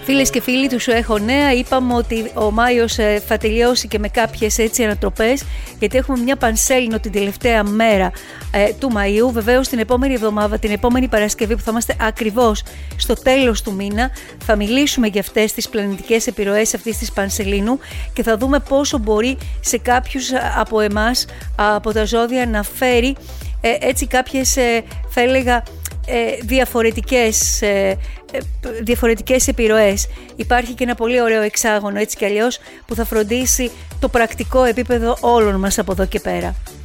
Φίλες και φίλοι του Σου Έχω Νέα, είπαμε ότι ο Μάιος θα τελειώσει και με κάποιες έτσι ανατροπές, γιατί έχουμε μια πανσέλινο την τελευταία μέρα του Μαΐου. Βεβαίως την επόμενη εβδομάδα, την επόμενη Παρασκευή που θα είμαστε ακριβώς στο τέλος του μήνα, θα μιλήσουμε για αυτές τις πλανητικές επιρροές αυτής της πανσελίνου και θα δούμε πόσο μπορεί σε κάποιους από εμάς, από τα ζώδια, να φέρει έτσι κάποιες, θα έλεγα, διαφορετικές επιρροές. Υπάρχει και ένα πολύ ωραίο εξάγωνο, έτσι κι αλλιώς, που θα φροντίσει το πρακτικό επίπεδο όλων μας από εδώ και πέρα.